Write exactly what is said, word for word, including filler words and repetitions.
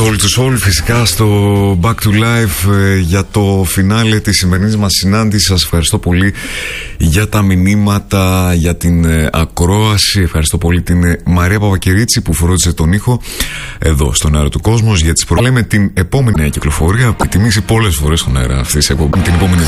Soul to Soul, φυσικά στο Back to Life, ε, για το φινάλε της σημερινής μας συνάντησης. Σας ευχαριστώ πολύ για τα μηνύματα, για την ε, ακρόαση. Ευχαριστώ πολύ την ε, Μαρία Παπακυρίτσι που φρόντισε τον ήχο εδώ στον αέρα του Κόσμος. Για τις προ... λέμε την επόμενη κυκλοφορία που τιμήσει πολλές φορές στον αέρα αυτής την επόμενη